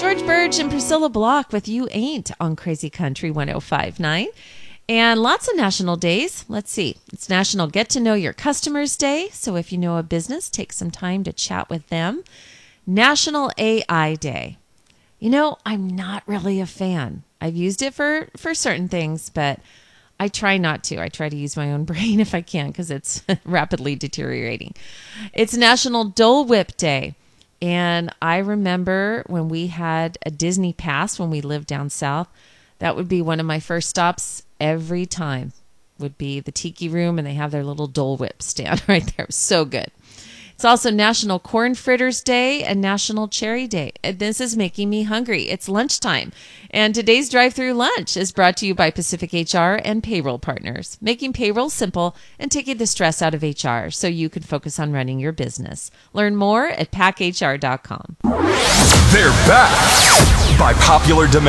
George Burge and Priscilla Block with You Ain't on Crazy Country 105.9. And lots of national days. Let's see. It's National Get to Know Your Customers Day. So if you know a business, take some time to chat with them. National AI Day. You know, I'm not really a fan. I've used it for certain things, but I try not to. I try to use my own brain if I can because it's rapidly deteriorating. It's National Dole Whip Day. And I remember when we had a Disney pass when we lived down south, that would be one of my first stops every time would be the Tiki Room, and they have their little Dole Whip stand right there. So good. It's also National Corn Fritters Day and National Cherry Day. And this is making me hungry. It's lunchtime. And today's drive-through lunch is brought to you by Pacific HR and Payroll Partners, making payroll simple and taking the stress out of HR so you can focus on running your business. Learn more at PackHR.com. They're back by popular demand.